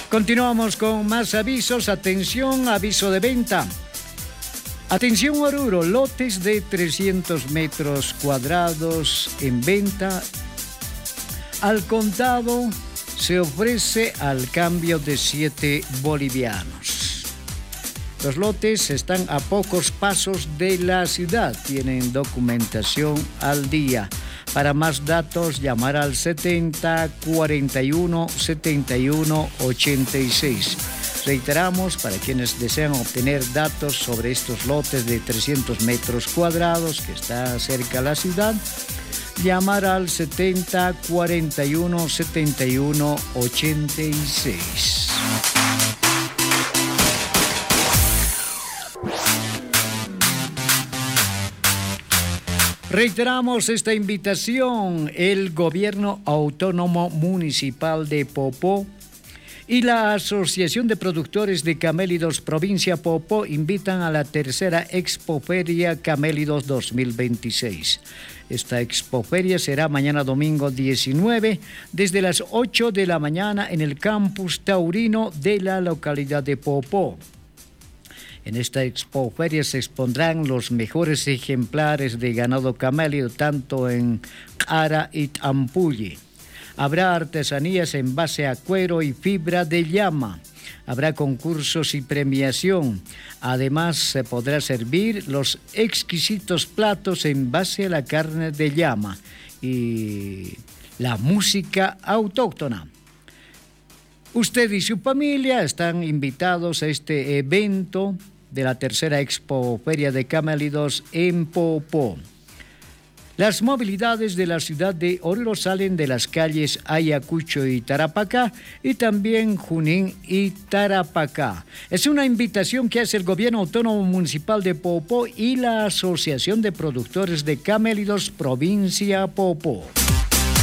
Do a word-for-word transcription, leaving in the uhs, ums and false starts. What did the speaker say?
Continuamos con más avisos. Atención, aviso de venta. Atención Oruro, lotes de trescientos metros cuadrados en venta. Al contado se ofrece al cambio de siete bolivianos. Los lotes están a pocos pasos de la ciudad, tienen documentación al día. Para más datos, llamar al setenta cuarenta y uno setenta y uno ochenta y seis. Reiteramos, para quienes desean obtener datos sobre estos lotes de trescientos metros cuadrados que está cerca de la ciudad, llamar al setenta cuarenta y uno setenta y uno ochenta y seis. Reiteramos esta invitación. El Gobierno Autónomo Municipal de Popó y la Asociación de Productores de Camélidos Provincia Popó invitan a la tercera Expoferia Camélidos dos mil veintiséis. Esta expoferia será mañana domingo diecinueve desde las ocho de la mañana en el campus taurino de la localidad de Popó. En esta expoferia se expondrán los mejores ejemplares de ganado camélido tanto en Cara y Tampulli. Habrá artesanías en base a cuero y fibra de llama. Habrá concursos y premiación. Además, se podrá servir los exquisitos platos en base a la carne de llama y la música autóctona. Usted y su familia están invitados a este evento de la tercera Expoferia de Camélidos en Popó. Las movilidades de la ciudad de Oruro salen de las calles Ayacucho y Tarapacá y también Junín y Tarapacá. Es una invitación que hace el Gobierno Autónomo Municipal de Popó y la Asociación de Productores de Camélidos Provincia Popó.